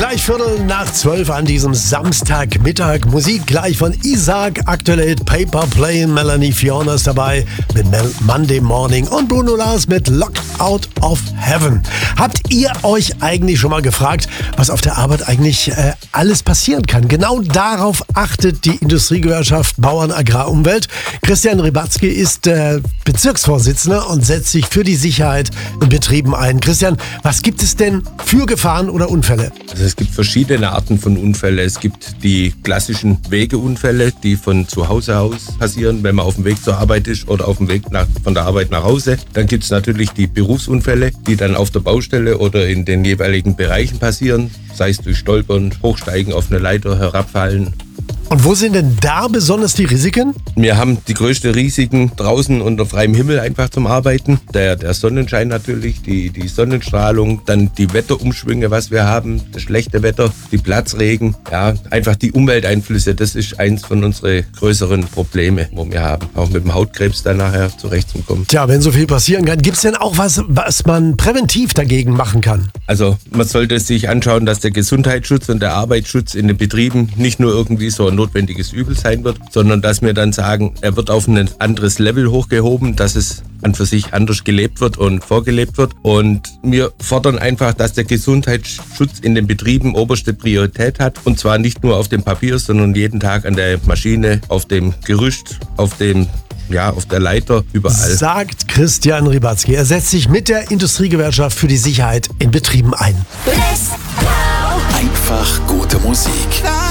Gleich 11:15 an diesem Samstagmittag. Musik gleich von Isaac, aktuell Paper Plane, Melanie Fiona ist dabei mit Monday Morning und Bruno Lars mit Locked Out of Heaven. Habt ihr euch eigentlich schon mal gefragt, was auf der Arbeit eigentlich alles passieren kann? Genau darauf achtet die Industriegewerkschaft Bauern Agrar Umwelt. Christian Rybatzky ist Bezirksvorsitzender und setzt sich für die Sicherheit in Betrieben ein. Christian, was gibt es denn für Gefahren oder Unfälle? Also es gibt verschiedene Arten von Unfällen. Es gibt die klassischen Wegeunfälle, die von zu Hause aus passieren, wenn man auf dem Weg zur Arbeit ist oder auf dem Weg von der Arbeit nach Hause. Dann gibt es natürlich die Berufsunfälle, die dann auf der Baustelle oder in den jeweiligen Bereichen passieren, sei es durch Stolpern, Hochsteigen auf eine Leiter, herabfallen. Und wo sind denn da besonders die Risiken? Wir haben die größten Risiken draußen unter freiem Himmel einfach zum Arbeiten. Der Sonnenschein natürlich, die Sonnenstrahlung, dann die Wetterumschwünge, was wir haben, das schlechte Wetter, die Platzregen, ja, einfach die Umwelteinflüsse, das ist eins von unseren größeren Probleme, wo wir haben. Auch mit dem Hautkrebs dann nachher zurechtzukommen. Tja, wenn so viel passieren kann, gibt es denn auch was man präventiv dagegen machen kann? Also man sollte sich anschauen, dass der Gesundheitsschutz und der Arbeitsschutz in den Betrieben nicht nur irgendwie so ein notwendiges Übel sein wird, sondern dass wir dann sagen, er wird auf ein anderes Level hochgehoben, dass es an für sich anders gelebt wird und vorgelebt wird. Und wir fordern einfach, dass der Gesundheitsschutz in den Betrieben oberste Priorität hat. Und zwar nicht nur auf dem Papier, sondern jeden Tag an der Maschine, auf dem Gerüst, auf der Leiter, überall. Sagt Christian Rybatzky. Er setzt sich mit der Industriegewerkschaft für die Sicherheit in Betrieben ein. Einfach gute Musik.